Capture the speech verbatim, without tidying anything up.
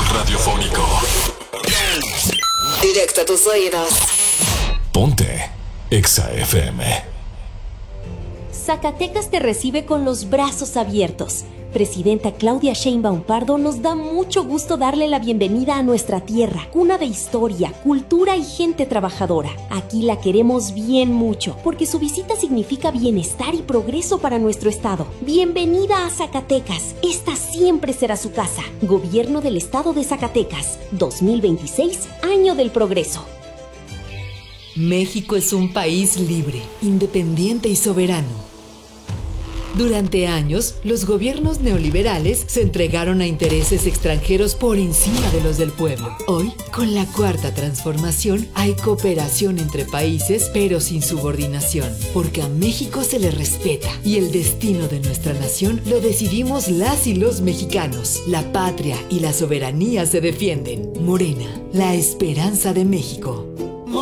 radiofónico. Directo a tus oídos. Ponte Exa F M. Zacatecas te recibe con los brazos abiertos. Presidenta Claudia Sheinbaum Pardo nos da mucho gusto darle la bienvenida a nuestra tierra, cuna de historia, cultura y gente trabajadora. Aquí la queremos bien mucho, porque su visita significa bienestar y progreso para nuestro estado. Bienvenida a Zacatecas, esta siempre será su casa. Gobierno del Estado de Zacatecas, dos mil veintiséis, año del progreso. México es un país libre, independiente y soberano. Durante años, los gobiernos neoliberales se entregaron a intereses extranjeros por encima de los del pueblo. Hoy, con la cuarta transformación, hay cooperación entre países, pero sin subordinación, porque a México se le respeta y el destino de nuestra nación lo decidimos las y los mexicanos. La patria y la soberanía se defienden. Morena, la esperanza de México.